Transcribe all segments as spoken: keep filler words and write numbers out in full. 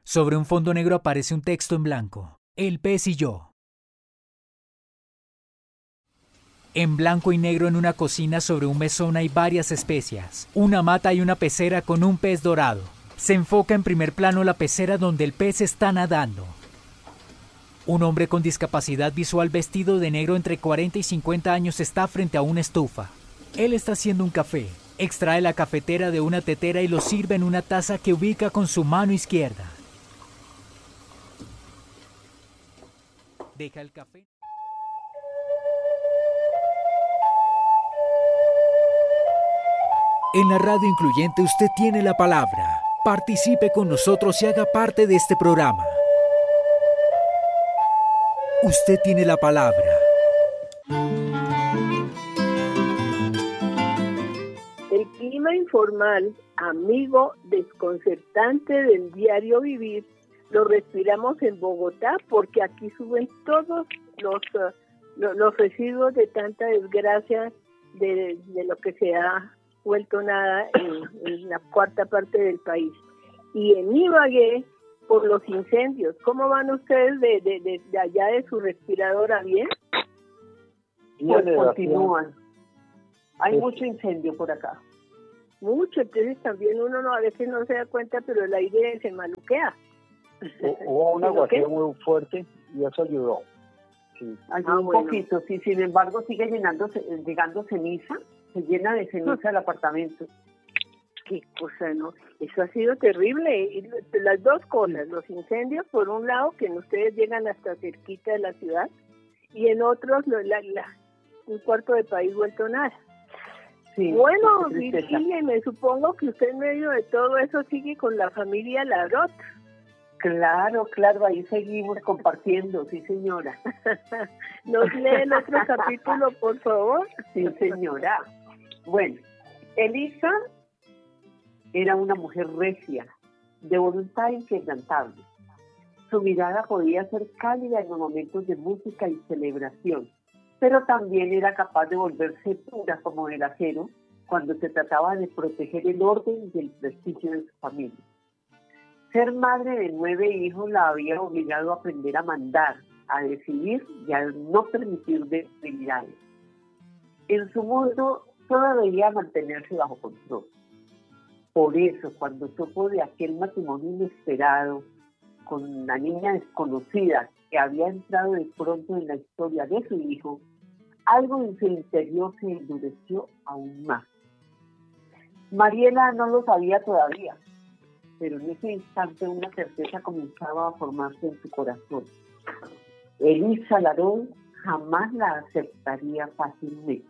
Sobre un fondo negro aparece un texto en blanco. El pez y yo. En blanco y negro en una cocina sobre un mesón hay varias especias. Una mata y una pecera con un pez dorado. Se enfoca en primer plano la pecera donde el pez está nadando. Un hombre con discapacidad visual vestido de negro entre cuarenta y cincuenta años está frente a una estufa. Él está haciendo un café. Extrae la cafetera de una tetera y lo sirve en una taza que ubica con su mano izquierda. Deja el café. En la radio incluyente usted tiene la palabra. Participe con nosotros y haga parte de este programa. Usted tiene la palabra. El clima informal, amigo desconcertante del diario vivir, lo respiramos en Bogotá porque aquí suben todos los, uh, los, los residuos de tanta desgracia de, de lo que se ha vuelto nada en, en la cuarta parte del país. Y en Ibagué, por los incendios. ¿Cómo van ustedes de, de, de, de allá de su respiradora? ¿Bien? Pues continúan. Hay sí. mucho incendio por acá. Mucho, entonces también uno no a veces no se da cuenta, pero el aire se maluquea. Hubo un aguacero muy fuerte y eso ayudó. Sí. Ayudó ah, un bueno. poquito, sí, sin embargo sigue llenándose, llegando ceniza, se llena de ceniza el apartamento. Qué cosa, ¿no? Eso ha sido terrible. Y las dos cosas, los incendios, por un lado, que ustedes llegan hasta cerquita de la ciudad, y en otros, la, la, un cuarto de país vuelto nada. Sí, bueno, Virginia, me supongo que usted en medio de todo eso sigue con la familia Larot. Claro, claro, ahí seguimos compartiendo, sí señora. ¿Nos lee el otro capítulo, por favor? Sí señora. Bueno, Elisa era una mujer recia, de voluntad inquebrantable. Su mirada podía ser cálida en los momentos de música y celebración, pero también era capaz de volverse dura como el acero cuando se trataba de proteger el orden y el prestigio de su familia. Ser madre de nueve hijos la había obligado a aprender a mandar, a decidir y a no permitir debilidades. En su mundo, todo debía mantenerse bajo control. Por eso, cuando supo de aquel matrimonio inesperado con una niña desconocida que había entrado de pronto en la historia de su hijo, algo en su interior se endureció aún más. Mariela no lo sabía todavía, pero en ese instante una certeza comenzaba a formarse en su corazón. Elisa Larot jamás la aceptaría fácilmente.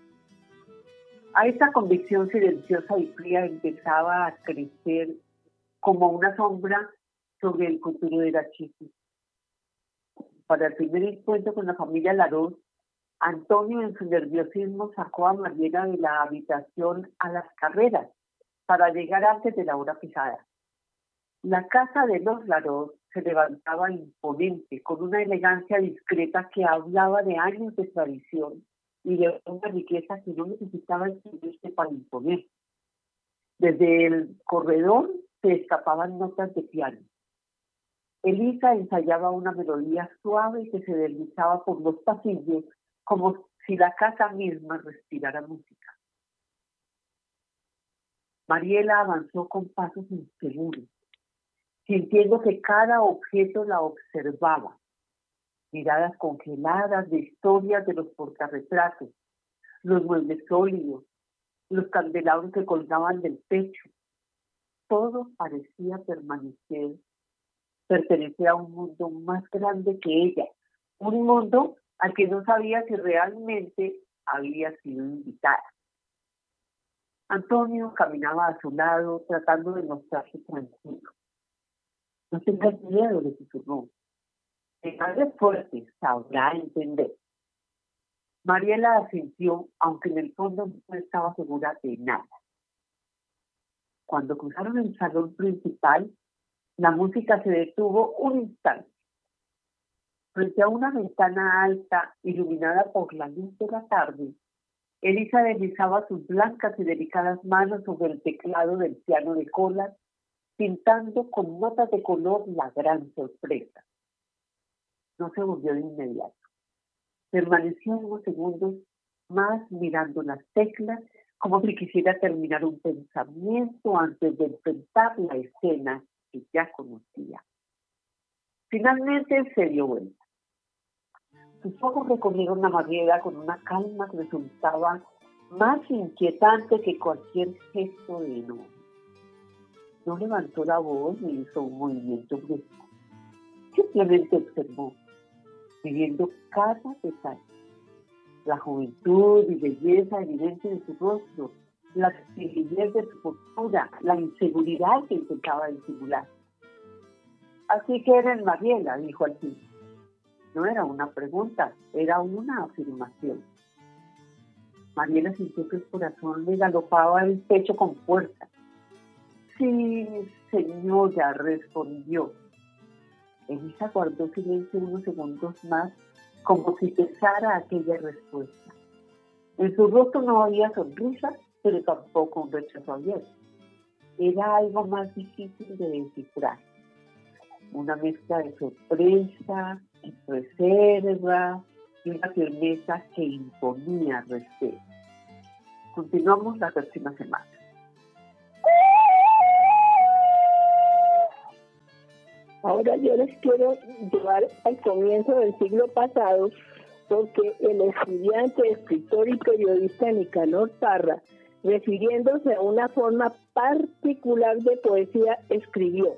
A esta convicción silenciosa y fría empezaba a crecer como una sombra sobre el futuro de la chica. Para el primer encuentro con la familia Larot, Antonio en su nerviosismo sacó a Mariela de la habitación a las carreras para llegar antes de la hora fijada. La casa de los Larot se levantaba imponente, con una elegancia discreta que hablaba de años de tradición y de una riqueza que no necesitaba exhibirse para imponer. Desde el corredor se escapaban notas de piano. Elisa ensayaba una melodía suave que se deslizaba por los pasillos como si la casa misma respirara música. Mariela avanzó con pasos inseguros, sintiendo que cada objeto la observaba. Miradas congeladas de historias de los portarretratos, los muebles sólidos, los candelabros que colgaban del techo. Todo parecía permanecer, pertenecer a un mundo más grande que ella, un mundo al que no sabía si realmente había sido invitada. Antonio caminaba a su lado tratando de mostrarse tranquilo. No tengas miedo, le susurró. Si eres fuerte, sabrá entender. Mariela asintió, aunque en el fondo no estaba segura de nada. Cuando cruzaron el salón principal, la música se detuvo un instante. Frente a una ventana alta, iluminada por la luz de la tarde, Elisa deslizaba sus blancas y delicadas manos sobre el teclado del piano de cola, pintando con notas de color la gran sorpresa. No se volvió de inmediato. Permaneció unos segundos más mirando las teclas, como si quisiera terminar un pensamiento antes de enfrentar la escena que ya conocía. Finalmente se dio vuelta. Sus ojos recorrieron la Mariela con una calma que resultaba más inquietante que cualquier gesto de enojo. No levantó la voz ni hizo un movimiento brusco. Simplemente observó, viviendo cada detalle. La juventud y belleza evidente de su rostro, la sencillez de su postura, la inseguridad que intentaba disimular. Así que eres Mariela, dijo al fin. No era una pregunta, era una afirmación. Mariela sintió que el corazón le galopaba el pecho con fuerza. Sí, señora, respondió. Elisa guardó silencio unos segundos más, como si pesara aquella respuesta. En su rostro no había sonrisa, pero tampoco un rechazo abierto. Era algo más difícil de descifrar. Una mezcla de sorpresa, reserva y una firmeza que imponía respeto. Continuamos la próxima semana. Ahora yo les quiero llevar al comienzo del siglo pasado, porque el estudiante, escritor y periodista Nicanor Parra, refiriéndose a una forma particular de poesía, escribió: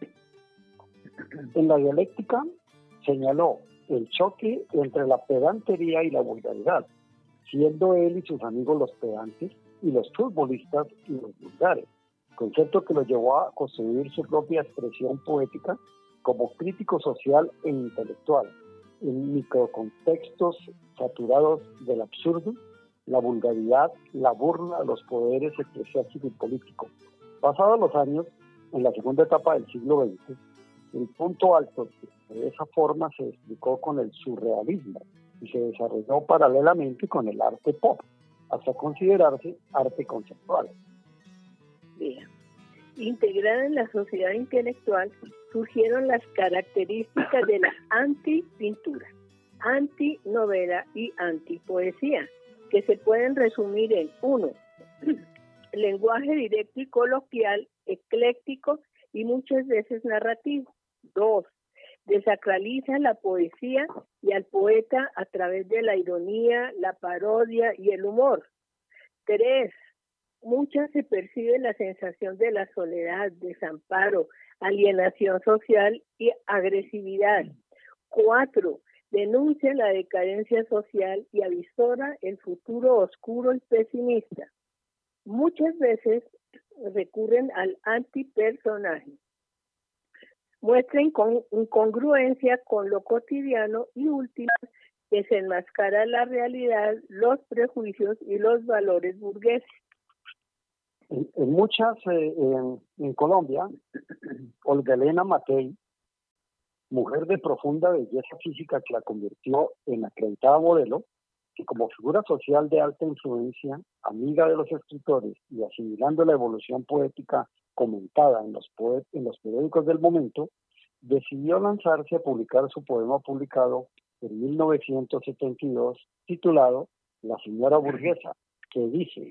En la dialéctica señaló el choque entre la pedantería y la vulgaridad, siendo él y sus amigos los pedantes y los futbolistas los vulgares, concepto que lo llevó a construir su propia expresión poética como crítico social e intelectual, en microcontextos saturados del absurdo, la vulgaridad, la burla, los poderes eclesiásticos y políticos. Pasados los años, en la segunda etapa del siglo veinte, el punto alto de esa forma se explicó con el surrealismo y se desarrolló paralelamente con el arte pop, hasta considerarse arte conceptual. Bien. Integrada en la sociedad intelectual, surgieron las características de la antipintura, antinovela y antipoesía, que se pueden resumir en uno, lenguaje directo y coloquial, ecléctico y muchas veces narrativo. Dos, desacraliza la poesía y al poeta a través de la ironía, la parodia y el humor. Tres, muchas se percibe la sensación de la soledad, desamparo, alienación social y agresividad. Cuatro, denuncia la decadencia social y avisora el futuro oscuro y pesimista. Muchas veces recurren al antipersonaje. Muestra incongruencia con lo cotidiano y última, desenmascara la realidad, los prejuicios y los valores burgueses. En, en muchas, eh, en, en Colombia, Olga Elena Matei, mujer de profunda belleza física que la convirtió en acreditada modelo, que como figura social de alta influencia, amiga de los escritores y asimilando la evolución poética comentada en los, poet- en los periódicos del momento, decidió lanzarse a publicar su poema publicado en mil novecientos setenta y dos, titulado La señora burguesa, que dice: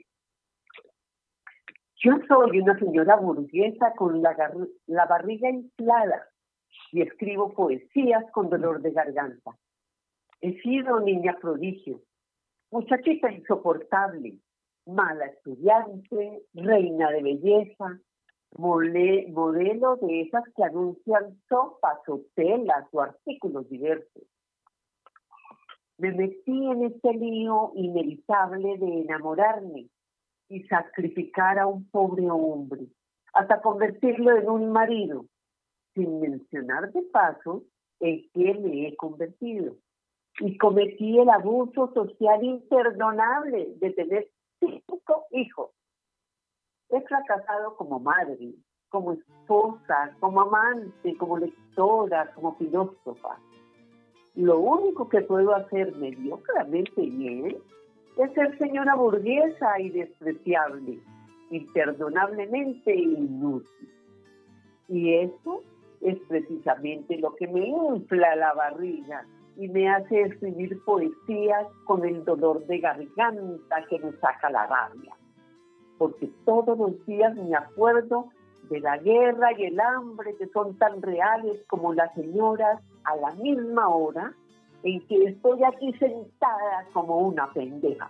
Yo soy una señora burguesa con la, gar- la barriga inflada y escribo poesías con dolor de garganta. He sido niña prodigio, muchachita insoportable, mala estudiante, reina de belleza, mole, modelo de esas que anuncian sopas o telas o artículos diversos. Me metí en este lío inevitable de enamorarme y sacrificar a un pobre hombre, hasta convertirlo en un marido, sin mencionar de paso en qué me he convertido. Y cometí el abuso social imperdonable de tener cinco hijos. He fracasado como madre, como esposa, como amante, como lectora, como filósofa. Lo único que puedo hacer mediocremente bien es ser señora burguesa y despreciable, imperdonablemente inútil. Y eso es precisamente lo que me infla la barriga y me hace escribir poesías con el dolor de garganta que me saca la rabia. Porque todos los días me acuerdo de la guerra y el hambre que son tan reales como las señoras a la misma hora en que estoy aquí sentada como una pendeja.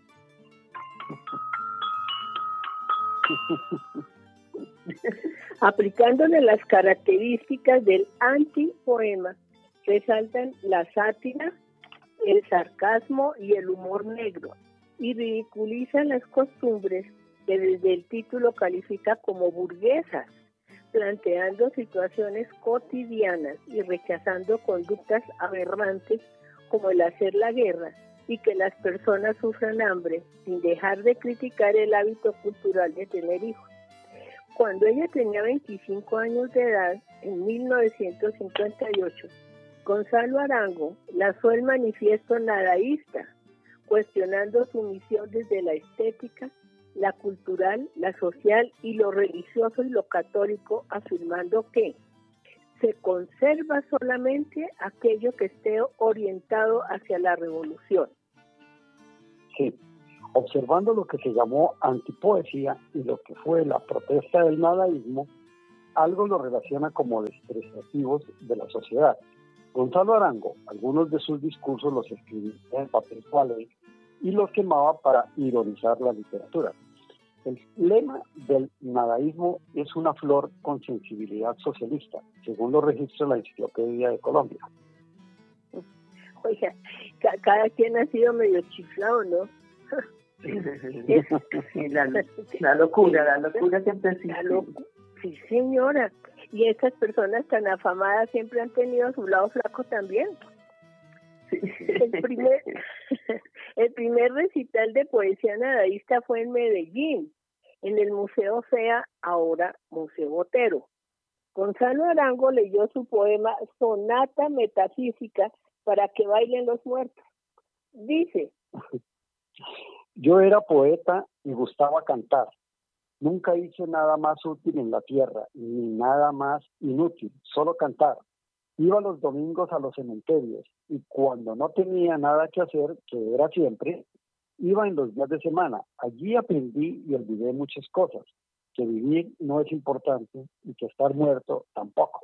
Aplicándole las características del antipoema, resaltan la sátira, el sarcasmo y el humor negro, y ridiculizan las costumbres que desde el título califica como burguesas, planteando situaciones cotidianas y rechazando conductas aberrantes como el hacer la guerra y que las personas sufran hambre, sin dejar de criticar el hábito cultural de tener hijos. Cuando ella tenía veinticinco años de edad, en mil novecientos cincuenta y ocho, Gonzalo Arango lanzó el manifiesto nadaísta, cuestionando su misión desde la estética, la cultural, la social y lo religioso y lo católico, afirmando que se conserva solamente aquello que esté orientado hacia la revolución. Sí, observando lo que se llamó antipoesía y lo que fue la protesta del nadaísmo, algo lo relaciona como despreciativos de la sociedad. Gonzalo Arango, algunos de sus discursos los escribía en papel toalé y los quemaba para ironizar la literatura. El lema del nadaísmo es una flor con sensibilidad socialista, según lo registra la Enciclopedia de Colombia. Oiga, ca- cada quien ha sido medio chiflado, ¿no? Sí, la, la locura, la locura siempre existe. La locu- sí, señora. Y estas personas tan afamadas siempre han tenido su lado flaco también. El primer, el primer recital de poesía nadaísta fue en Medellín, en el Museo Fea, ahora Museo Botero. Gonzalo Arango leyó su poema Sonata Metafísica para que bailen los muertos. Dice: Yo era poeta y gustaba cantar. Nunca hice nada más útil en la tierra, ni nada más inútil, solo cantar. Iba los domingos a los cementerios y cuando no tenía nada que hacer, que era siempre, iba en los días de semana. Allí aprendí y olvidé muchas cosas, que vivir no es importante y que estar muerto tampoco.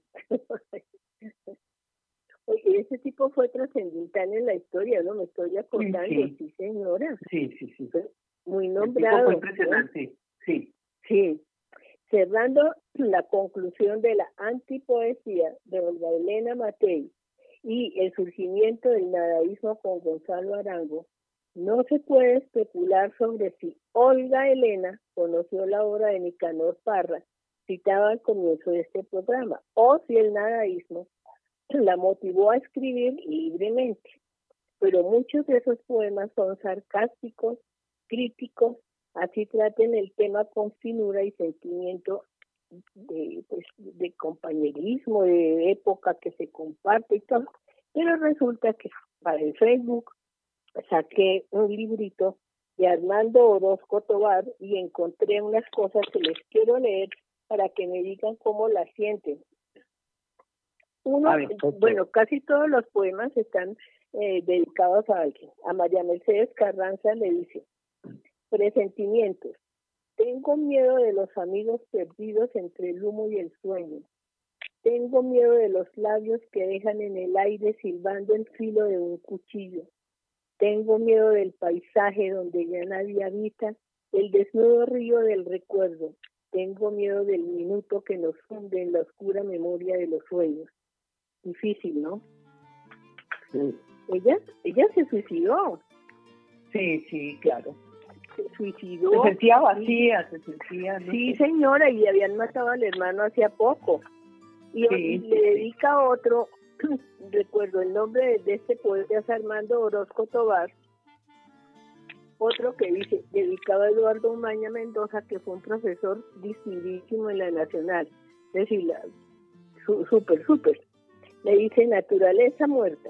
Oye, ese tipo fue trascendental en la historia, ¿no? Me estoy acordando, sí, sí, sí señora. Sí, sí, sí. Fue muy El nombrado. tipo fue impresionante, ¿no? Sí. Sí. Cerrando la conclusión de la antipoesía de Olga Elena Matei y el surgimiento del nadaísmo con Gonzalo Arango, no se puede especular sobre si Olga Elena conoció la obra de Nicanor Parra, citada al comienzo de este programa, o si el nadaísmo la motivó a escribir libremente. Pero muchos de esos poemas son sarcásticos, críticos, así traten el tema con finura y sentimiento de, pues, de compañerismo, de época que se comparte y todo. Pero resulta que para el Facebook saqué un librito de Armando Orozco Tovar y encontré unas cosas que les quiero leer para que me digan cómo las sienten. Uno, A ver, bueno, casi todos los poemas están eh, dedicados a alguien. A María Mercedes Carranza le dice: presentimientos. Tengo miedo de los amigos perdidos entre el humo y el sueño. Tengo miedo de los labios que dejan en el aire silbando el filo de un cuchillo. Tengo miedo del paisaje donde ya nadie habita, el desnudo río del recuerdo. Tengo miedo del minuto que nos hunde en la oscura memoria de los sueños. Difícil, ¿no? Sí. Ella, ella se suicidó. Sí, sí, claro. Se suicidó. Se sentía vacía, se sentía... No Sí, sé. señora, y habían matado al hermano hacía poco. Y, Sí, y sí, le sí. dedica a otro, recuerdo el nombre de, de este poeta, es Armando Orozco Tovar, otro que dice, dedicado a Eduardo Umaña Mendoza, que fue un profesor distinguidísimo en la Nacional. Es decir, la, su, súper, súper. Le dice: naturaleza muerta.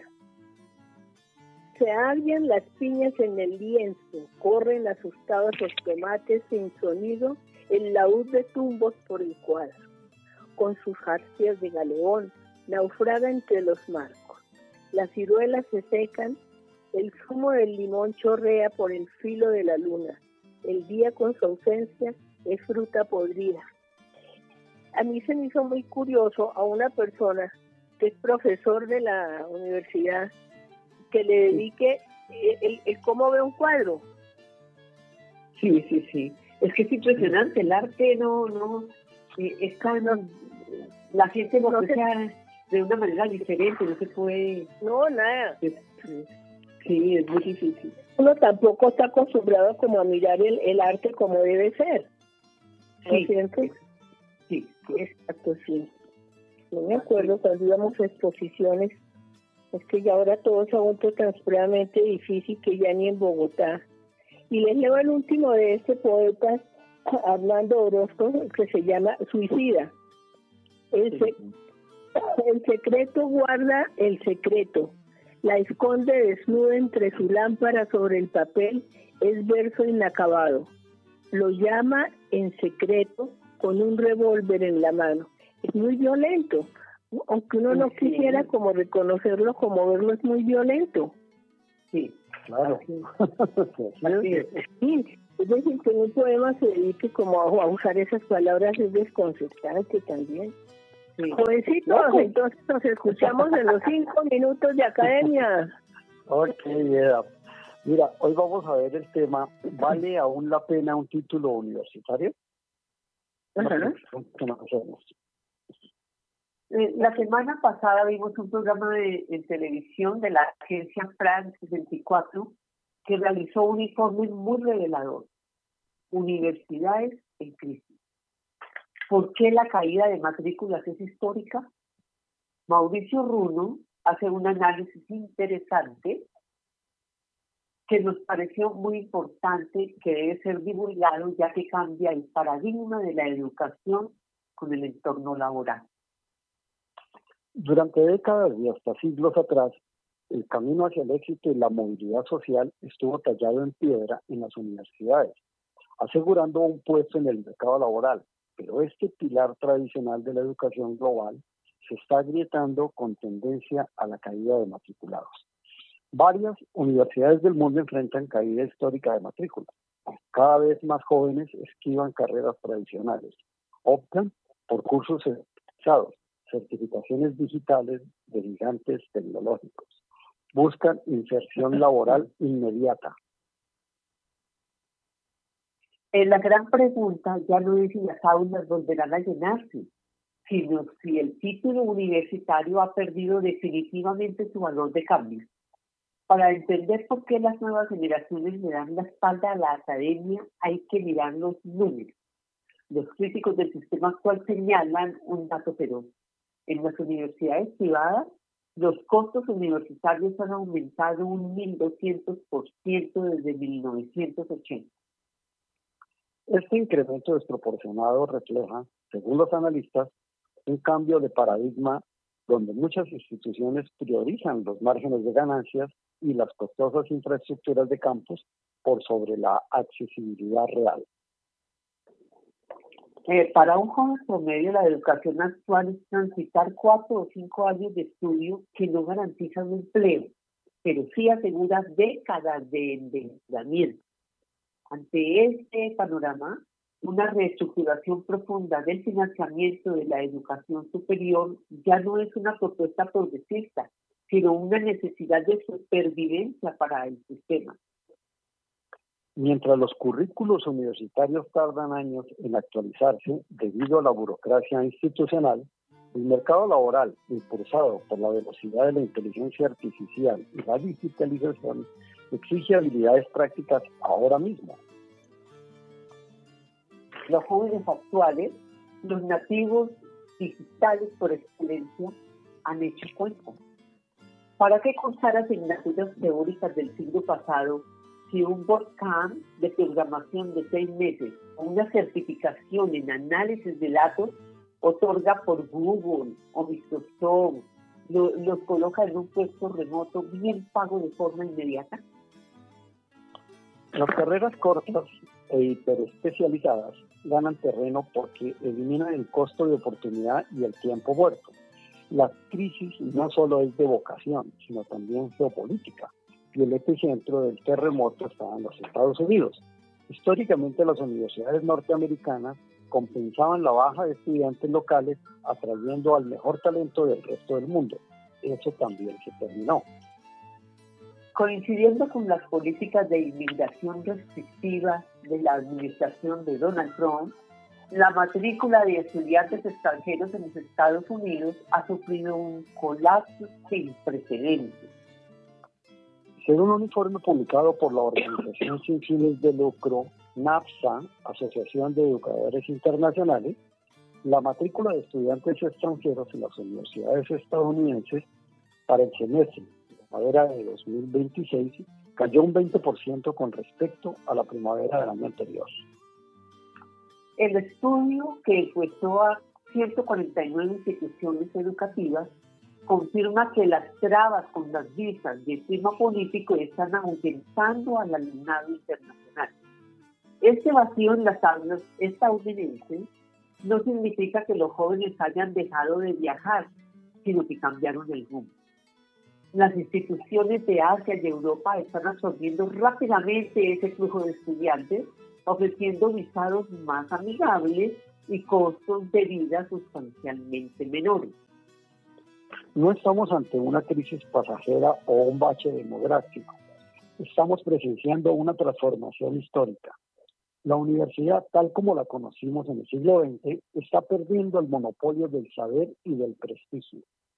Se agian las piñas en el lienzo, corren asustados los tomates sin sonido, el laúd de tumbos por el cuadro. con sus jarcias de galeón, naufraga entre los marcos. Las ciruelas se secan, el zumo del limón chorrea por el filo de la luna. El día con su ausencia es fruta podrida. A mí se me hizo muy curioso a una persona que es profesor de la universidad que le dedique el, el cómo ve un cuadro. Sí, sí, sí. Es que es impresionante, el arte no, no, eh, es tan, no, la gente lo aprecia de una manera diferente, no se puede... No, nada. Es, sí, es muy difícil. Uno tampoco está acostumbrado como a mirar el, el arte como debe ser. ¿No es cierto? Sí, sí. Exacto, sí. Yo me acuerdo cuando íbamos a exposiciones, es que ya ahora todo se ha vuelto tan supremamente difícil que ya ni en Bogotá. Y les leo el último de este poeta, Armando Orozco, que se llama Suicida. El, se, el secreto guarda el secreto. La esconde desnuda entre su lámpara sobre el papel, es verso inacabado. Lo llama en secreto con un revólver en la mano. Es muy violento. Aunque uno no sí. quisiera como reconocerlo, como verlo, es muy violento. Sí, claro. Sí, es decir, que en un poema se dedique como a usar esas palabras es desconcertante también. Sí. Jovencitos, no, entonces nos escuchamos en los cinco minutos de academia. Ok, yeah. Mira, hoy vamos a ver el tema, ¿vale aún la pena un título universitario? Ajá. La semana pasada vimos un programa de, en televisión de la agencia France veinticuatro que realizó un informe muy revelador. Universidades en crisis. ¿Por qué la caída de matrículas es histórica? Mauricio Runo hace un análisis interesante que nos pareció muy importante, que debe ser divulgado ya que cambia el paradigma de la educación con el entorno laboral. Durante décadas y hasta siglos atrás, el camino hacia el éxito y la movilidad social estuvo tallado en piedra en las universidades, asegurando un puesto en el mercado laboral, pero este pilar tradicional de la educación global se está agrietando con tendencia a la caída de matriculados. Varias universidades del mundo enfrentan caída histórica de matrículas. Cada vez más jóvenes esquivan carreras tradicionales, optan por cursos especializados, certificaciones digitales de gigantes tecnológicos. Buscan inserción laboral inmediata. Eh, la gran pregunta ya no es si las aulas volverán a llenarse, sino si el título universitario ha perdido definitivamente su valor de cambio. Para entender por qué las nuevas generaciones le dan la espalda a la academia, hay que mirar los números. Los críticos del sistema actual señalan un dato feroz. En las universidades privadas, los costos universitarios han aumentado un mil doscientos por ciento desde mil novecientos ochenta. Este incremento desproporcionado refleja, según los analistas, un cambio de paradigma donde muchas instituciones priorizan los márgenes de ganancias y las costosas infraestructuras de campus por sobre la accesibilidad real. Eh, para un joven promedio, la educación actual es transitar cuatro o cinco años de estudio que no garantizan un empleo, pero sí asegura décadas de endeudamiento. Ante este panorama, una reestructuración profunda del financiamiento de la educación superior ya no es una propuesta progresista, sino una necesidad de supervivencia para el sistema. Mientras los currículos universitarios tardan años en actualizarse debido a la burocracia institucional, el mercado laboral, impulsado por la velocidad de la inteligencia artificial y la digitalización, exige habilidades prácticas ahora mismo. Los jóvenes actuales, los nativos digitales por excelencia, han hecho cuenta. ¿Para qué cursar asignaturas teóricas del siglo pasado si un bootcamp de programación de seis meses o una certificación en análisis de datos otorga por Google o Microsoft, lo, los coloca en un puesto remoto bien pago de forma inmediata? Las carreras cortas e hiperespecializadas ganan terreno porque eliminan el costo de oportunidad y el tiempo muerto. La crisis no solo es de vocación, sino también geopolítica, y el epicentro del terremoto está en los Estados Unidos. Históricamente, las universidades norteamericanas compensaban la baja de estudiantes locales atrayendo al mejor talento del resto del mundo. Eso también se terminó. Coincidiendo con las políticas de inmigración restrictiva de la administración de Donald Trump, la matrícula de estudiantes extranjeros en los Estados Unidos ha sufrido un colapso sin precedentes. Según un informe publicado por la organización sin fines de lucro NAFSA, Asociación de Educadores Internacionales, la matrícula de estudiantes extranjeros en las universidades estadounidenses para el semestre de primavera de dos mil veintiséis cayó un veinte por ciento con respecto a la primavera del año anterior. El estudio, que encuestó a ciento cuarenta y nueve instituciones educativas, confirma que las trabas con las visas de clima político están ahuyentando al alumnado internacional. Este vacío en las aulas estadounidenses no significa que los jóvenes hayan dejado de viajar, sino que cambiaron el rumbo. Las instituciones de Asia y Europa están absorbiendo rápidamente ese flujo de estudiantes, ofreciendo visados más amigables y costos de vida sustancialmente menores. No estamos ante una crisis pasajera o un bache demográfico. Estamos presenciando una transformación histórica. La universidad, tal como la conocimos en el siglo veinte, está perdiendo el monopolio del saber y del prestigio.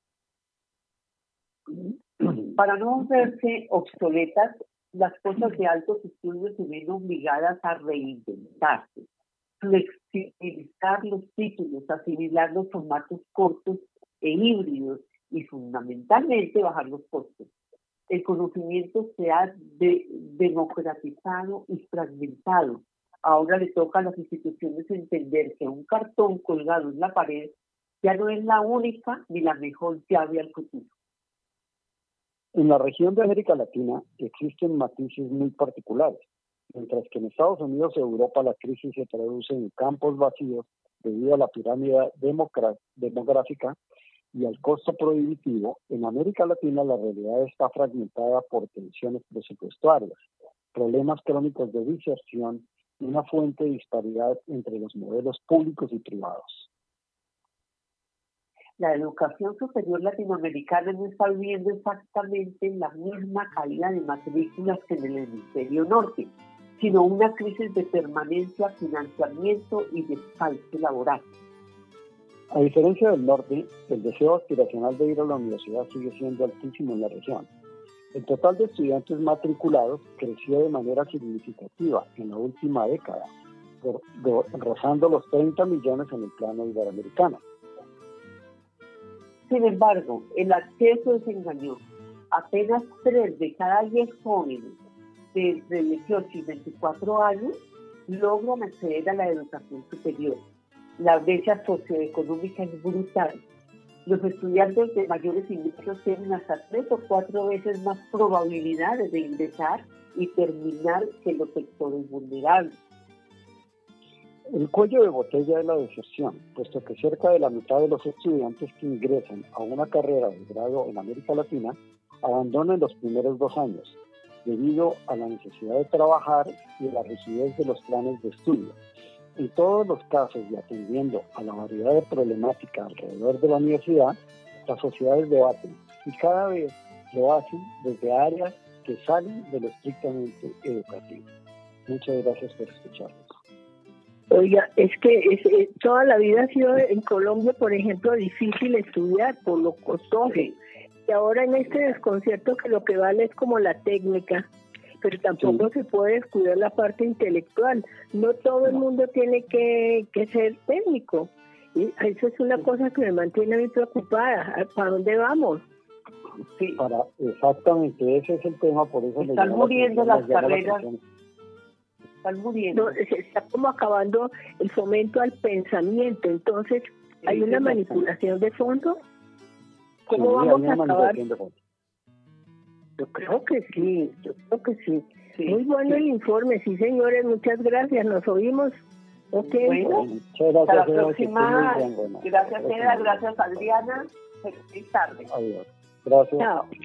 Para no verse obsoletas, las cosas de altos estudios se ven obligadas a reinventarse, flexibilizar los títulos, asimilar los formatos cortos e híbridos y fundamentalmente bajar los costos. El conocimiento se ha de- democratizado y fragmentado. Ahora le toca a las instituciones entender que un cartón colgado en la pared ya no es la única ni la mejor llave al futuro. En la región de América Latina existen matices muy particulares. Mientras que en Estados Unidos y Europa la crisis se traduce en campos vacíos debido a la pirámide democra- demográfica y al costo prohibitivo, en América Latina la realidad está fragmentada por tensiones presupuestarias, problemas crónicos de diserción y una fuente de disparidad entre los modelos públicos y privados. La educación superior latinoamericana no está viviendo exactamente la misma caída de matrículas que en el hemisferio norte, sino una crisis de permanencia, financiamiento y descalce laboral. A diferencia del norte, el deseo aspiracional de ir a la universidad sigue siendo altísimo en la región. El total de estudiantes matriculados creció de manera significativa en la última década, por- ro- rozando los treinta millones en el plano iberoamericano. Sin embargo, el acceso es engañoso. Apenas tres de cada diez jóvenes de entre dieciocho y veinticuatro años logran acceder a la educación superior. La brecha socioeconómica es brutal. Los estudiantes de mayores ingresos tienen hasta tres o cuatro veces más probabilidades de ingresar y terminar que los sectores vulnerables. El cuello de botella es la deserción, puesto que cerca de la mitad de los estudiantes que ingresan a una carrera de grado en América Latina abandonan los primeros dos años, debido a la necesidad de trabajar y a la rigidez de los planes de estudio. En todos los casos y atendiendo a la variedad de problemática alrededor de la universidad, las sociedades debaten y cada vez lo hacen desde áreas que salen de lo estrictamente educativo. Muchas gracias por escucharnos. Oiga, es que es, eh, toda la vida ha sido en Colombia, por ejemplo, difícil estudiar por lo costoso. Y ahora en este desconcierto que lo que vale es como la técnica, pero tampoco Sí. se puede descuidar la parte intelectual. No todo el mundo tiene que, que ser técnico. Y eso es una cosa que me mantiene muy preocupada. ¿Para dónde vamos? Sí. Para, exactamente, ese es el tema, por eso Están le muriendo llamo la las atención, llama la carreras. atención. Están muriendo. No, se está como acabando el fomento al pensamiento. Entonces, ¿hay Sí, una sí, manipulación de fondo? ¿Cómo Sí, vamos hay a una acabar? manipulación de fondo. Yo creo que sí, yo creo que sí. Sí, Muy bueno sí. el informe, sí señores, muchas gracias, nos oímos. Ok. Bueno, Muchas hasta la gracias, Eva, que esté próxima. muy bien, bueno. Gracias, Eda. Gracias, Adriana. Feliz tarde. Adiós. Gracias. Chao.